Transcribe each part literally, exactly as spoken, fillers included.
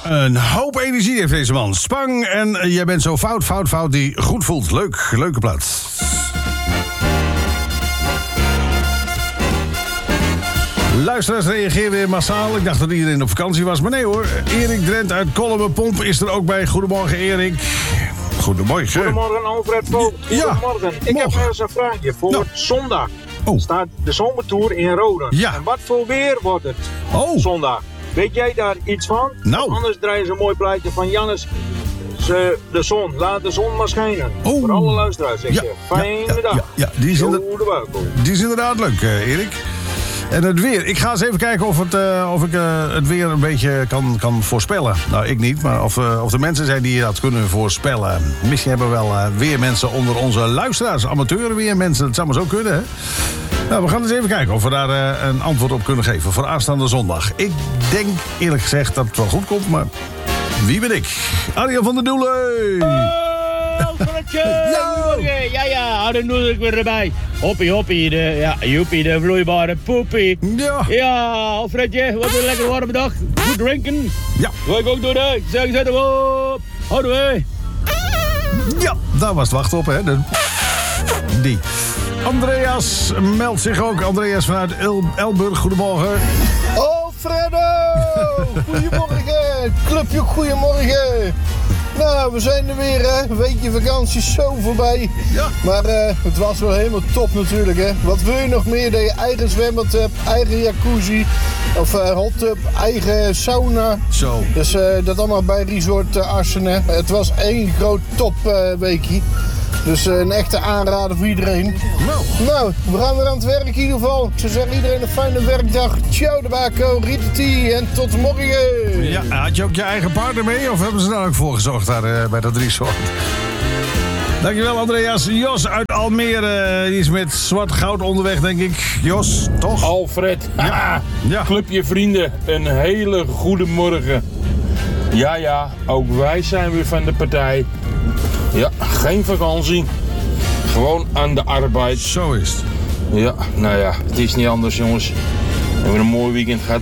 Een hoop energie heeft deze man. Spang en uh, jij bent zo fout, fout, fout die goed voelt. Leuk, leuke plaats. Luisteraars reageerden weer massaal. Ik dacht dat iedereen op vakantie was, maar nee hoor. Erik Drent uit Kollenbepomp is er ook bij. Goedemorgen Erik. Goedemorgen. Goedemorgen Alfred Vogt. Goedemorgen. Ja, ik morgen. heb eens een vraagje. Voor Nou. zondag Oh. staat de zomertour in Roden. Ja. En wat voor weer wordt het Oh. zondag? Weet jij daar iets van? Nou. Of anders draaien ze een mooi plaatje van Jannes. Ze, de zon, laat de zon maar schijnen. Oh. Voor alle luisteraars, zeg Ja, je. ja, Fijne ja, dag. ja, ja, die is inder- Goede welkom. Die is inderdaad leuk, uh, Erik. En het weer. Ik ga eens even kijken of, het, uh, of ik uh, het weer een beetje kan, kan voorspellen. Nou, ik niet, maar of, uh, of er mensen zijn die dat kunnen voorspellen. Misschien hebben we wel uh, weermensen onder onze luisteraars. Amateur weermensen, dat zou maar zo kunnen, hè? Nou, we gaan eens even kijken of we daar uh, een antwoord op kunnen geven voor aanstaande zondag. Ik denk eerlijk gezegd dat het wel goed komt, maar wie ben ik? Arjan van der Doelen! Alfredje! Goedemorgen. Ja, ja, hou de noedelijk weer erbij. Hoppie, hoppie, de, ja, joepie, de vloeibare poepie. Ja. Ja, Alfredje, wat een lekker warme dag. Goed drinken. Ja. Wil ik ook doen, hè? Ik zeg, zet hem op. Houden we. Ja, daar was het wachten op, hè? De... Die. Andreas meldt zich ook. Andreas vanuit El- Elburg, goedemorgen. Alfredo! Goedemorgen! Clubje, goedemorgen! Nou, we zijn er weer, hè. Weekje vakantie is zo voorbij. Ja. Maar uh, het was wel helemaal top natuurlijk, hè. Wat wil je nog meer? Dat je eigen zwembad hebt, eigen jacuzzi of uh, hot tub, eigen sauna. Zo. Dus uh, dat allemaal bij Resort uh, Assen, hè. Het was één groot top uh, weekje. Dus uh, een echte aanrader voor iedereen. Nou. Nou, we gaan weer aan het werk in ieder geval. Ik zou zeggen, iedereen een fijne werkdag. Ciao de Baco, Rieteti en tot morgen. Ja, had je ook je eigen partner mee? Of hebben ze daar ook voor gezorgd daar, uh, bij dat resort? Dankjewel Andreas. Jos uit Almere, die is met zwart goud onderweg, denk ik. Jos, toch? Alfred, Ja. Ja. Clubje vrienden, een hele goede morgen. Ja, ja, ook wij zijn weer van de partij. Ja, geen vakantie. Gewoon aan de arbeid. Zo is het. Ja, nou ja, het is niet anders jongens. We hebben een mooi weekend gehad.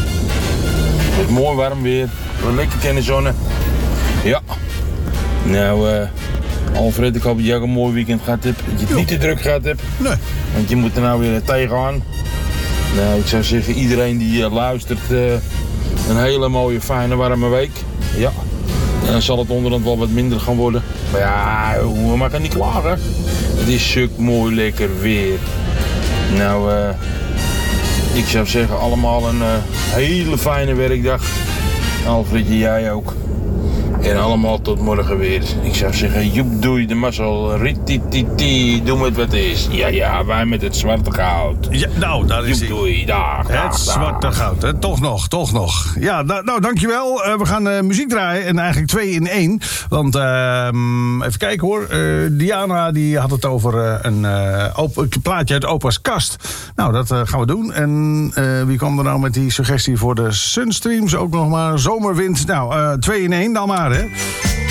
Met mooi warm weer. We lekker kunnen zonnen. Ja. Nou, eh Alfred, ik hoop dat jij ook een mooi weekend gehad hebt. Dat je het niet te druk gehad hebt. Nee. Want je moet er nou weer tegenaan. Nou, ik zou zeggen, iedereen die uh, luistert, uh, een hele mooie, fijne, warme week. Ja. En dan zal het onderhand wel wat minder gaan worden. Maar ja, we maken niet klagen. Het is zulk mooi lekker weer. Nou, uh, ik zou zeggen, allemaal een uh, hele fijne werkdag. Alfredje, jij ook. En allemaal tot morgen weer. Ik zou zeggen, joep doei de mazzel. Ritititi, doe met wat het is. Ja, ja, wij met het zwarte goud. Ja, nou, daar is Joep hij. doei, dag, dag, Het dag. zwarte goud, hè? Toch nog, toch nog. Ja, nou, nou dankjewel. Uh, we gaan uh, muziek draaien en eigenlijk twee in één. Want, uh, even kijken hoor. Uh, Diana die had het over uh, een, uh, op, een plaatje uit opa's kast. Nou, dat uh, gaan we doen. En uh, wie kwam er nou met die suggestie voor de Sunstreams? Ook nog maar zomerwind. Nou, uh, twee in één dan maar, hè.